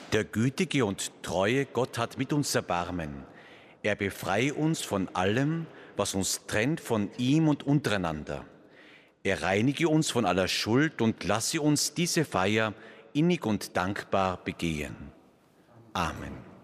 Der gütige und treue Gott hat mit uns Erbarmen. Er befreie uns von allem, was uns trennt von ihm und untereinander. Er reinige uns von aller Schuld und lasse uns diese Feier innig und dankbar begehen. Amen.